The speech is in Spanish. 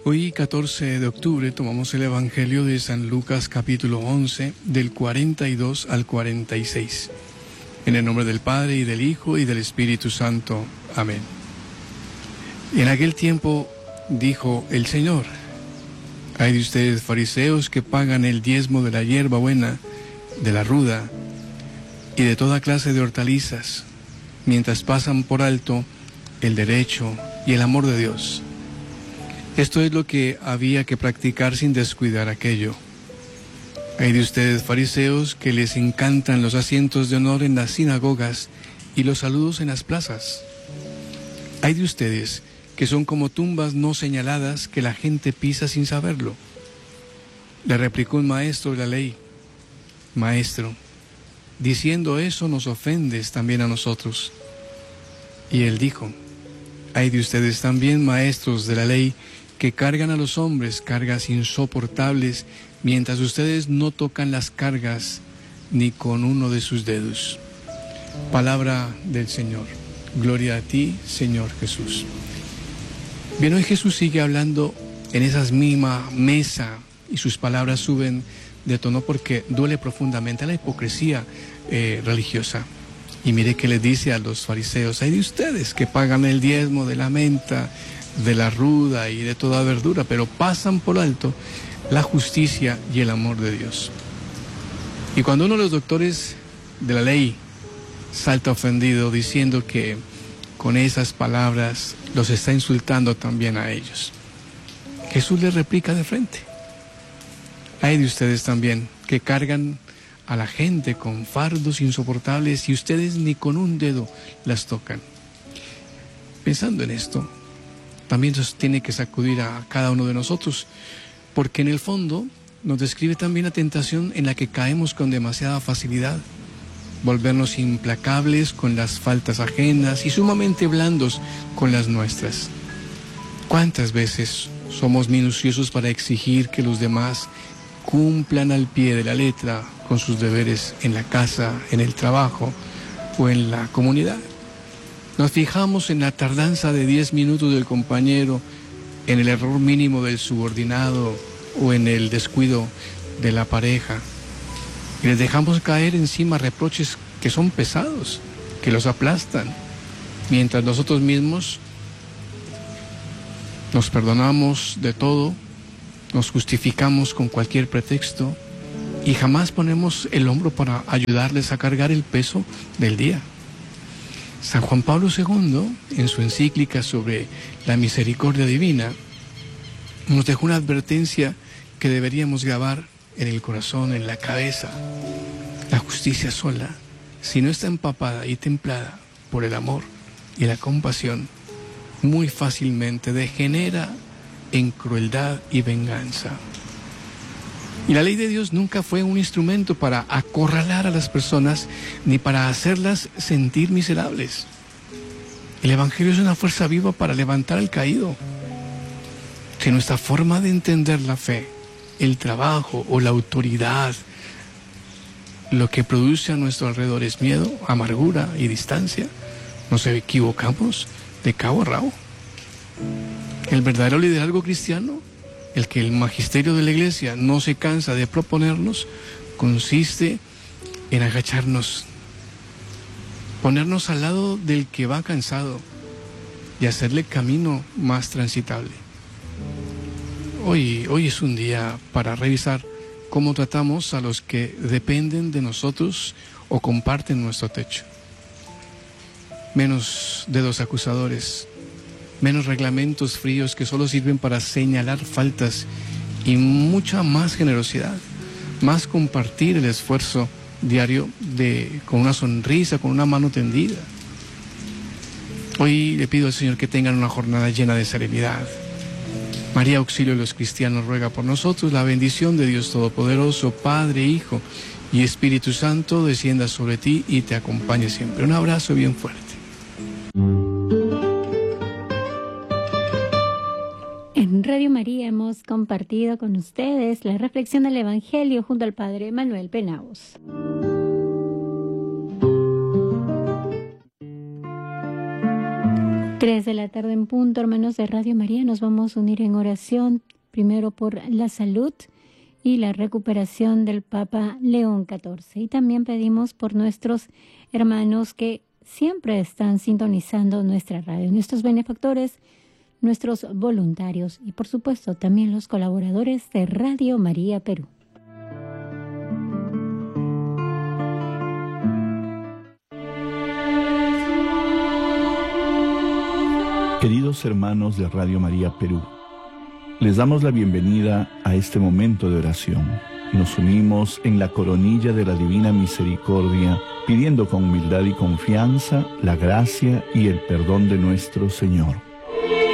Hoy, 14 de octubre, tomamos el Evangelio de San Lucas, capítulo 11, del 42 al 46. En el nombre del Padre, y del Hijo, y del Espíritu Santo. Amén. En aquel tiempo dijo el Señor: «Ay de ustedes, fariseos, que pagan el diezmo de la hierba buena, de la ruda, y de toda clase de hortalizas, mientras pasan por alto el derecho y el amor de Dios. Esto es lo que había que practicar sin descuidar aquello. Hay de ustedes, fariseos, que les encantan los asientos de honor en las sinagogas y los saludos en las plazas. Hay de ustedes que son como tumbas no señaladas que la gente pisa sin saberlo». Le replicó un maestro de la ley: «Maestro, diciendo eso nos ofendes también a nosotros». Y él dijo: «Hay de ustedes también, maestros de la ley, que cargan a los hombres cargas insoportables, mientras ustedes no tocan las cargas ni con uno de sus dedos». Palabra del Señor. Gloria a ti, Señor Jesús. Bien, hoy Jesús sigue hablando en esa misma mesa y sus palabras suben de tono porque duele profundamente la hipocresía religiosa. Y mire que le dice a los fariseos: «Hay de ustedes que pagan el diezmo de la menta, de la ruda y de toda verdura, pero pasan por alto la justicia y el amor de Dios». Y cuando uno de los doctores de la ley salta ofendido diciendo que con esas palabras los está insultando también a ellos, Jesús les replica de frente: «Hay de ustedes también que cargan a la gente con fardos insoportables y ustedes ni con un dedo las tocan». Pensando en esto, también nos tiene que sacudir a cada uno de nosotros, porque en el fondo nos describe también la tentación en la que caemos con demasiada facilidad: volvernos implacables con las faltas ajenas y sumamente blandos con las nuestras. ¿Cuántas veces somos minuciosos para exigir que los demás cumplan al pie de la letra con sus deberes en la casa, en el trabajo o en la comunidad? Nos fijamos en la tardanza de 10 minutos del compañero, en el error mínimo del subordinado o en el descuido de la pareja. Y les dejamos caer encima reproches que son pesados, que los aplastan, mientras nosotros mismos nos perdonamos de todo, nos justificamos con cualquier pretexto y jamás ponemos el hombro para ayudarles a cargar el peso del día. San Juan Pablo II, en su encíclica sobre la misericordia divina, nos dejó una advertencia que deberíamos grabar en el corazón, en la cabeza. La justicia sola, si no está empapada y templada por el amor y la compasión, muy fácilmente degenera en crueldad y venganza. Y la ley de Dios nunca fue un instrumento para acorralar a las personas ni para hacerlas sentir miserables. El Evangelio es una fuerza viva para levantar al caído. Si nuestra forma de entender la fe, el trabajo o la autoridad, lo que produce a nuestro alrededor es miedo, amargura y distancia, nos equivocamos de cabo a rabo. El verdadero liderazgo cristiano, el que el magisterio de la Iglesia no se cansa de proponernos, consiste en agacharnos, ponernos al lado del que va cansado y hacerle camino más transitable. Hoy es un día para revisar cómo tratamos a los que dependen de nosotros o comparten nuestro techo. Menos dedos acusadores, menos reglamentos fríos que solo sirven para señalar faltas y mucha más generosidad, más compartir el esfuerzo diario con una sonrisa, con una mano tendida. Hoy le pido al Señor que tengan una jornada llena de serenidad. María, auxilio de los cristianos, ruega por nosotros. La bendición de Dios Todopoderoso, Padre, Hijo y Espíritu Santo, descienda sobre ti y te acompañe siempre. Un abrazo bien fuerte. En Radio María hemos compartido con ustedes la reflexión del Evangelio junto al Padre Manuel Penaos. 3 de la tarde en punto, hermanos de Radio María, nos vamos a unir en oración, primero por la salud y la recuperación del Papa León XIV. Y también pedimos por nuestros hermanos que siempre están sintonizando nuestra radio, nuestros benefactores, nuestros voluntarios y por supuesto también los colaboradores de Radio María Perú. Queridos hermanos de Radio María Perú, les damos la bienvenida a este momento de oración. Nos unimos en la coronilla de la Divina Misericordia, pidiendo con humildad y confianza la gracia y el perdón de nuestro Señor.